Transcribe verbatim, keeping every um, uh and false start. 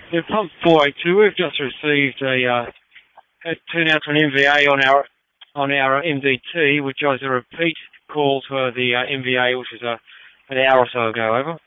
Yeah, pump four eight two, we've just received a, uh, a turn out to an M V A on our on our M D T, which is a repeat call for the uh, M V A, which was uh, an hour or so ago, over.